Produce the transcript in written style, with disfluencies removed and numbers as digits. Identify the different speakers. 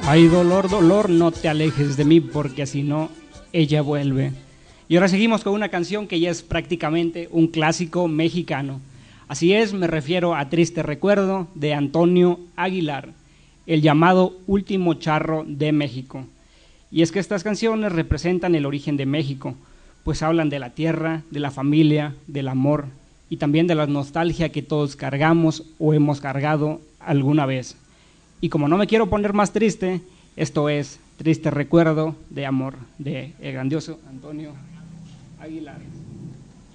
Speaker 1: Ay, dolor, dolor, no te alejes de mí porque si no, ella vuelve. Y ahora seguimos con una canción que ya es prácticamente un clásico mexicano. Así es, me refiero a Triste Recuerdo de Antonio Aguilar, el llamado Último Charro de México. Y es que estas canciones representan el origen de México, pues hablan de la tierra, de la familia, del amor y también de la nostalgia que todos cargamos o hemos cargado alguna vez. Y como no me quiero poner más triste, esto es Triste Recuerdo de Amor, de el grandioso Antonio Aguilar.